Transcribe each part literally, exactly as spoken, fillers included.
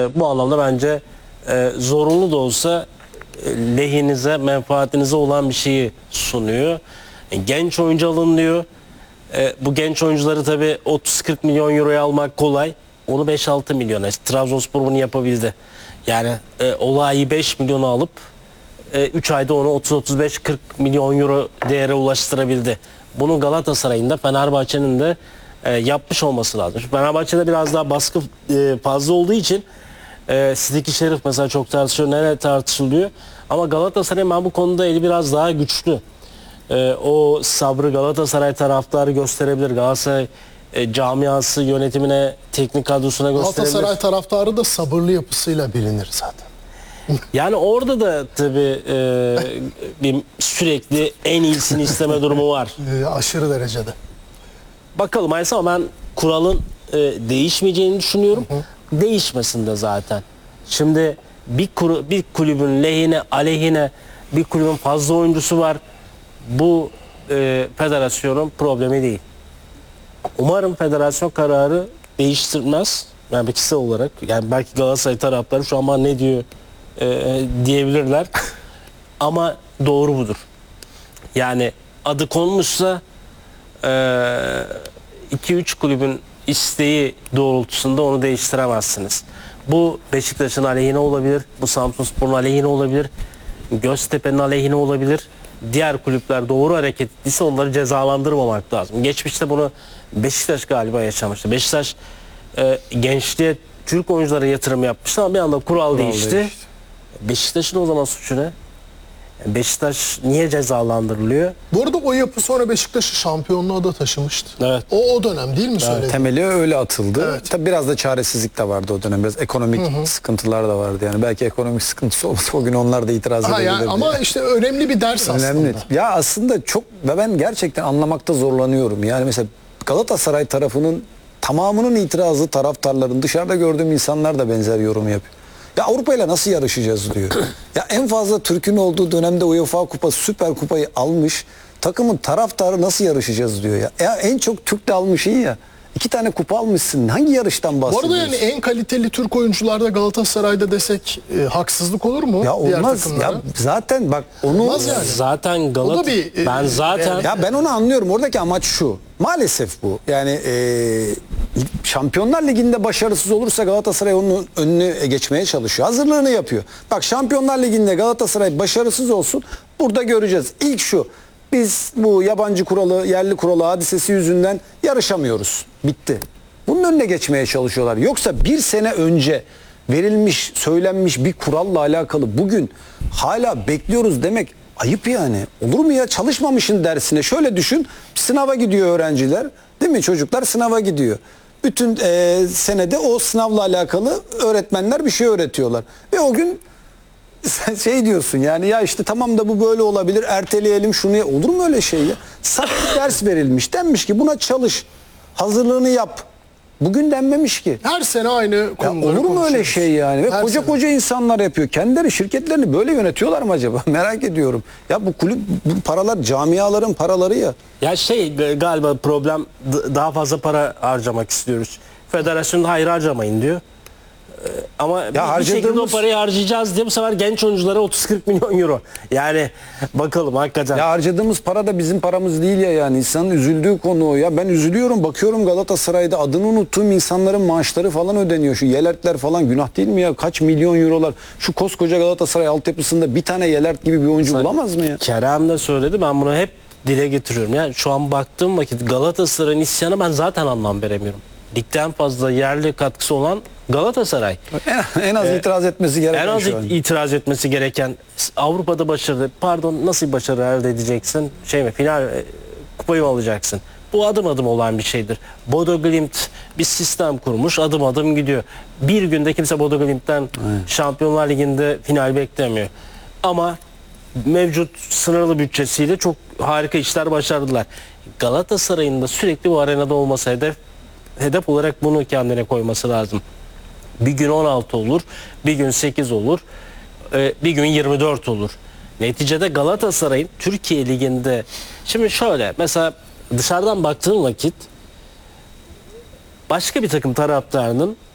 bu anlamda bence e, zorunlu da olsa e, lehinize, menfaatinize olan bir şeyi sunuyor. E, genç oyuncu alınıyor. E, bu genç oyuncuları tabii otuz kırk milyon euroya almak kolay. Onu beş altı milyona. İşte Trabzonspor bunu yapabildi. Yani e, olayı beş milyona alıp üç ayda onu otuz otuz beş kırk milyon euro değere ulaştırabildi. Bunu Galatasaray'ın da Fenerbahçe'nin de e, yapmış olması lazım. Fenerbahçe'de biraz daha baskı e, fazla olduğu için e, Sidiki Şerif mesela çok tartışılıyor. Nereye tartışılıyor? Ama Galatasaray ben bu konuda eli biraz daha güçlü. E, o sabrı Galatasaray taraftarı gösterebilir. Galatasaray e, camiası yönetimine, teknik kadrosuna gösterebilir. Galatasaray taraftarı da sabırlı yapısıyla bilinir zaten. Yani orada da tabii e, bir sürekli en iyisini isteme durumu var. E, aşırı derecede. Bakalım Aysa ama ben kuralın e, değişmeyeceğini düşünüyorum. Hı hı. Değişmesin de zaten. Şimdi bir, kuru, bir kulübün lehine, aleyhine bir kulübün fazla oyuncusu var. Bu e, federasyonun problemi değil. Umarım federasyon kararı değiştirmez. Yani kişisel olarak. Yani belki Galatasaray taraftarı şu an ne diyor e, diyebilirler. Ama doğru budur. Yani adı konmuşsa iki üç kulübün isteği doğrultusunda onu değiştiremezsiniz. Bu Beşiktaş'ın aleyhine olabilir, bu Samsunspor'un aleyhine olabilir, Göztepe'nin aleyhine olabilir. Diğer kulüpler doğru hareket ettiyse onları cezalandırmamak lazım. Geçmişte bunu Beşiktaş galiba yaşamıştı. Beşiktaş e, gençliğe Türk oyunculara yatırım yapmıştı ama bir anda kural, kural değişti. değişti. Beşiktaş'ın o zaman suçu ne? Beşiktaş niye cezalandırılıyor? Bu arada o yapı sonra Beşiktaş'ı şampiyonluğa da taşımıştı. Evet. O o dönem değil mi evet. söylediğin? Temeli öyle atıldı. Evet. Tabii biraz da çaresizlik de vardı o dönem. Biraz ekonomik hı hı. sıkıntılar da vardı. Yani belki ekonomik sıkıntısı olmasa o gün onlar da itiraz edebilirdi. Yani ama işte önemli bir ders önemli. aslında. Ya aslında çok ve ben gerçekten anlamakta zorlanıyorum. Yani mesela Galatasaray tarafının tamamının itirazı taraftarların, dışarıda gördüğüm insanlar da benzer yorum yapıyor. Ya Avrupa ile nasıl yarışacağız diyor. Ya en fazla Türk'ün olduğu dönemde UEFA Kupası, Süper Kupayı almış takımın taraftarı nasıl yarışacağız diyor ya. Ya en çok Türk de almış iyi ya. İki tane kupa almışsın. Hangi yarıştan bahsediyorsun? Bu arada yani en kaliteli Türk oyuncular da Galatasaray'da desek e, haksızlık olur mu? Ya olmaz. Ya zaten bak onu olmaz yani. Zaten Galatasaray e, ben zaten yani, ya ben onu anlıyorum. Oradaki amaç şu. Maalesef bu. Yani e, Şampiyonlar Ligi'nde başarısız olursa Galatasaray onun önüne geçmeye çalışıyor. Hazırlığını yapıyor. Bak Şampiyonlar Ligi'nde Galatasaray başarısız olsun. Burada göreceğiz. İlk şu. Biz bu yabancı kuralı, yerli kuralı hadisesi yüzünden yarışamıyoruz. Bitti. Bunun önüne geçmeye çalışıyorlar. Yoksa bir sene önce verilmiş, söylenmiş bir kuralla alakalı bugün hala bekliyoruz demek ayıp yani. Olur mu ya? Çalışmamışın dersine. Şöyle düşün. Sınava gidiyor öğrenciler. Değil mi? Çocuklar sınava gidiyor. Bütün e, senede o sınavla alakalı öğretmenler bir şey öğretiyorlar. Ve o gün sen şey diyorsun yani ya işte tamam da bu böyle olabilir, erteleyelim şunu ya. Olur mu öyle şey ya? Sat ders verilmiş, denmiş ki buna çalış, hazırlığını yap. Bugün denmemiş ki. Her sene aynı konuları olur mu öyle şey yani? Ve Her koca sene. koca insanlar yapıyor. Kendileri şirketlerini böyle yönetiyorlar mı acaba? Merak ediyorum. Ya bu kulüp, bu paralar camiaların paraları ya. Ya şey galiba problem daha fazla para harcamak istiyoruz. Federasyon hayır harcamayın diyor. Ama ya bir harcadığımız... şekilde o parayı harcayacağız diye bu sefer genç oyunculara otuz kırk milyon euro. Yani bakalım hakikaten. Ya harcadığımız para da bizim paramız değil ya yani. İnsanın üzüldüğü konu o ya. Ben üzülüyorum. Bakıyorum Galatasaray'da adını unuttuğum insanların maaşları falan ödeniyor. Şu Yelertler falan günah değil mi ya? Kaç milyon eurolar. Şu koskoca Galatasaray altyapısında bir tane Yelert gibi bir oyuncu mesela bulamaz mı ya? Kerem de söyledi. Ben bunu hep dile getiriyorum. Yani şu an baktığım vakit Galatasaray'ın isyanı ben zaten anlam veremiyorum. Ligden fazla yerli katkısı olan Galatasaray. En, en az ee, itiraz etmesi gereken. En az itiraz etmesi gereken Avrupa'da başarı. Pardon nasıl bir başarı elde edeceksin? Şey mi? Final kupayı mı alacaksın? Bu adım adım olan bir şeydir. Bodo Glimt bir sistem kurmuş, adım adım gidiyor. Bir günde kimse Bodo Glimt'ten evet. Şampiyonlar Ligi'nde final beklemiyor. Ama mevcut sınırlı bütçesiyle çok harika işler başardılar. Galatasaray'ın da sürekli bu arenada olması hedef hedef olarak bunu kendine koyması lazım. Bir gün on altı olur, bir gün sekiz olur, bir gün yirmi dört olur. Neticede Galatasaray'ın Türkiye Ligi'nde şimdi şöyle mesela dışarıdan baktığın vakit başka bir takım taraftarının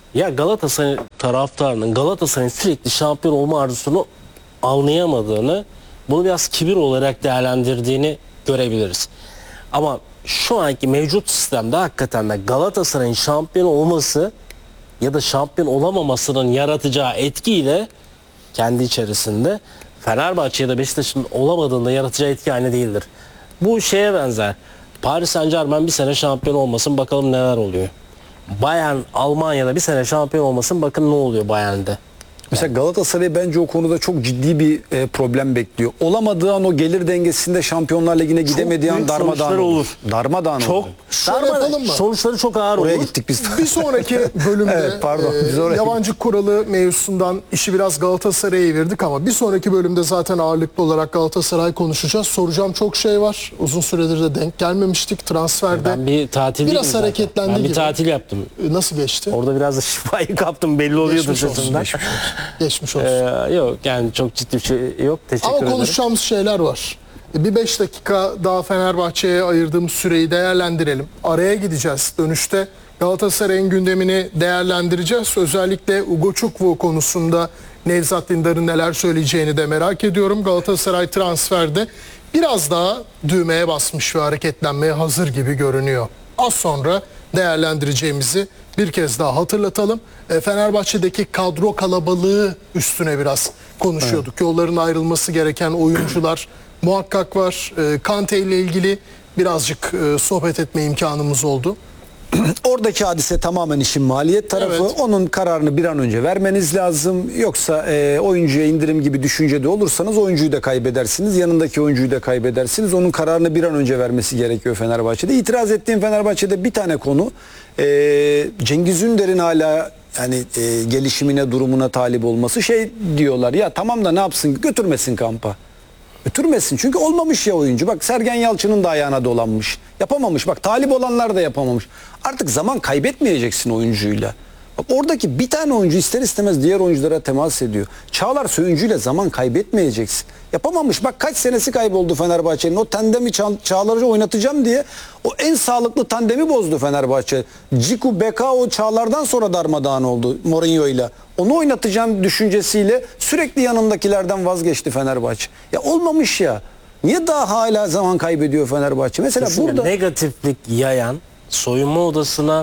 Ya Galatasaray taraftarının Galatasaray'ın sürekli şampiyon olma arzusunu anlayamadığını, bunu biraz kibir olarak değerlendirdiğini görebiliriz. Ama şu anki mevcut sistemde hakikaten de Galatasaray'ın şampiyon olması ya da şampiyon olamamasının yaratacağı etkiyle kendi içerisinde Fenerbahçe ya da Beşiktaş'ın olamadığında yaratacağı etki aynı değildir. Bu şeye benzer. Paris Saint-Germain bir sene şampiyon olmasın, bakalım neler oluyor. Bayern Almanya'da bir sene şampiyon olmasın, bakın ne oluyor Bayern'de. Mesela Galatasaray bence o konuda çok ciddi bir e, problem bekliyor. Olamadığı an o gelir dengesinde Şampiyonlar Ligi'ne gidemediği an büyük darmadağın sonuçlar olur. olur. Darmadağın Çok olur. Şöyle yapalım mı? sonuçları çok ağır Oraya olur. gittik biz. Bir sonraki bölümde Evet, pardon, e, biz oraya- yabancı kuralı mevzusundan işi biraz Galatasaray'a evirdik ama bir sonraki bölümde zaten ağırlıklı olarak Galatasaray konuşacağız. Soracağım çok şey var. Uzun süredir de denk gelmemiştik transferde. Ben bir tatil Biraz değilim zaten. hareketlendi Ben bir gibi. tatil yaptım. E, Nasıl geçti? Orada biraz da şifayı kaptım, belli oluyordu Geçmiş olsun, sesimden. geçmiş olsun. Geçmiş olsun. Ee, yok yani çok ciddi bir şey yok. Teşekkür Ama ederim. konuşacağımız şeyler var. E, Bir beş dakika daha Fenerbahçe'ye ayırdığımız süreyi değerlendirelim. Araya gideceğiz. Dönüşte Galatasaray'ın gündemini değerlendireceğiz. Özellikle Ugochukwu konusunda Nevzat Dindar'ın neler söyleyeceğini de merak ediyorum. Galatasaray transferde biraz daha düğmeye basmış ve hareketlenmeye hazır gibi görünüyor. Az sonra değerlendireceğimizi bir kez daha hatırlatalım. E, Fenerbahçe'deki kadro kalabalığı üstüne biraz konuşuyorduk. Evet. Yolların ayrılması gereken oyuncular muhakkak var. E, Kante ile ilgili birazcık e, sohbet etme imkanımız oldu. Oradaki hadise tamamen işin maliyet tarafı. Evet. Onun kararını bir an önce vermeniz lazım. Yoksa e, oyuncuya indirim gibi düşüncede olursanız oyuncuyu da kaybedersiniz. Yanındaki oyuncuyu da kaybedersiniz. Onun kararını bir an önce vermesi gerekiyor Fenerbahçe'de. İtiraz ettiğim Fenerbahçe'de bir tane konu. E, Cengiz Ünder'in hala yani e, gelişimine, durumuna talip olması. Şey diyorlar ya, tamam da ne yapsın, götürmesin kampa. Götürmesin çünkü olmamış ya oyuncu. Bak Sergen Yalçın'ın da ayağına dolanmış. Yapamamış. Bak talip olanlar da yapamamış. Artık zaman kaybetmeyeceksin oyuncuyla. Bak oradaki bir tane oyuncu ister istemez diğer oyunculara temas ediyor. Çağlar Söyüncü'yle zaman kaybetmeyeceksin. Yapamamış. Bak kaç senesi kayboldu Fenerbahçe'nin. O tandemi Ça- Çağlar'ı oynatacağım diye o en sağlıklı tandemi bozdu Fenerbahçe. Ciku, Beka o Çağlar'dan sonra darmadağın oldu Mourinho'yla. Onu oynatacağım düşüncesiyle sürekli yanındakilerden vazgeçti Fenerbahçe. Ya olmamış ya. Niye daha hala zaman kaybediyor Fenerbahçe? Mesela Kesinlikle burada negatiflik yayan, soyunma odasına,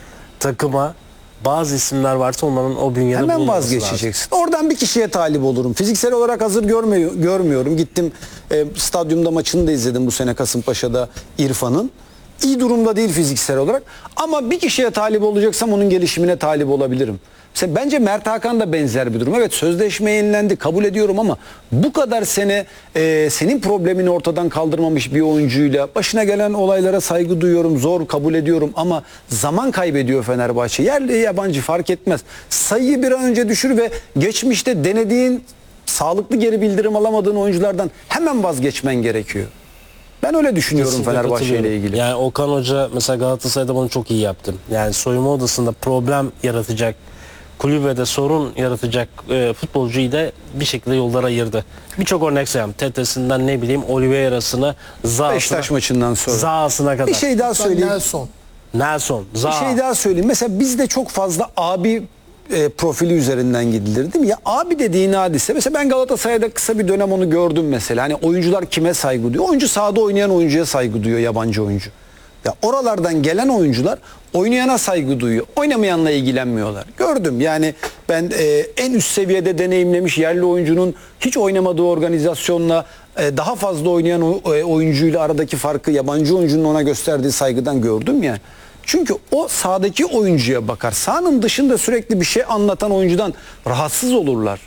takıma bazı isimler varsa onların o bünyede hemen bulunması vazgeçeceksin. Oradan bir kişiye talip olurum. Fiziksel olarak hazır görmüyor, görmüyorum. Gittim e, stadyumda maçını da izledim bu sene Kasımpaşa'da İrfan'ın. İyi durumda değil fiziksel olarak. Ama bir kişiye talip olacaksam onun gelişimine talip olabilirim. Mesela bence Mert Hakan da benzer bir durum. Evet sözleşme yenilendi, kabul ediyorum ama bu kadar sene e, senin problemini ortadan kaldırmamış bir oyuncuyla başına gelen olaylara saygı duyuyorum, zor kabul ediyorum ama zaman kaybediyor Fenerbahçe. Yerli yabancı fark etmez. Sayıyı bir an önce düşür ve geçmişte denediğin sağlıklı geri bildirim alamadığın oyunculardan hemen vazgeçmen gerekiyor. Ben öyle düşünüyorum Kesinlikle Fenerbahçe ile katılıyorum. ilgili. Yani Okan Hoca mesela Galatasaray'da bunu çok iyi yaptı. Yani soyunma odasında problem yaratacak, kulübede sorun yaratacak e, futbolcuyu da bir şekilde yollara ayırdı. Birçok örnek sayalım. Tetesi'nden ne bileyim Oliveira'sına, Zaha'sına, Beşiktaş maçından sonra. Zaha'sına kadar. Bir şey daha söyleyeyim. Nelson. Nelson, Zaha. Bir şey daha söyleyeyim. Mesela bizde çok fazla abi e, profili üzerinden gidilir değil mi? Ya abi dediğin hadise. Mesela ben Galatasaray'da kısa bir dönem onu gördüm mesela. Hani oyuncular kime saygı duyuyor? Oyuncu sahada oynayan oyuncuya saygı duyuyor, yabancı oyuncu. Ya oralardan gelen oyuncular oynayana saygı duyuyor. Oynamayanla ilgilenmiyorlar. Gördüm yani ben e, en üst seviyede deneyimlemiş yerli oyuncunun hiç oynamadığı organizasyonla e, daha fazla oynayan o, e, oyuncuyla aradaki farkı yabancı oyuncunun ona gösterdiği saygıdan gördüm yani. Çünkü o sahadaki oyuncuya bakar. Sahanın dışında sürekli bir şey anlatan oyuncudan rahatsız olurlar.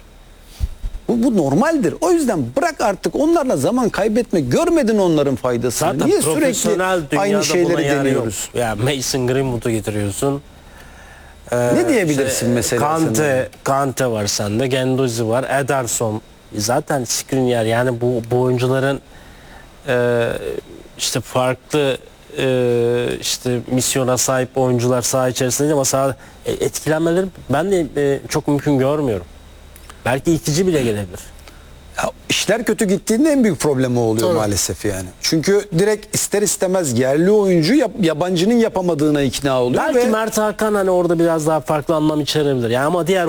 Bu, bu normaldir. O yüzden bırak artık onlarla zaman kaybetme. Görmedin onların faydasını. Zaten Niye sürekli profesyonel dünyada aynı şeyleri buna yer deniyoruz? yok. Ya Mason Greenwood'u getiriyorsun. Ee, Ne diyebilirsin işte, mesela? Kante, sana? Kante var sende, Gendozi var, Ederson. Zaten Skriniar yani bu, bu oyuncuların e, işte farklı e, işte misyona sahip oyuncular saha içerisinde ama saha e, etkilenmeleri ben de e, çok mümkün görmüyorum. Belki itici bile gelebilir. Ya işte işler kötü gittiğinde en büyük problemi oluyor Tabii. maalesef yani. Çünkü direkt ister istemez yerli oyuncu yap- yabancının yapamadığına ikna oluyor Belki ve Mert Hakan hani orada biraz daha farklı anlam içerebilir. Yani ama diğer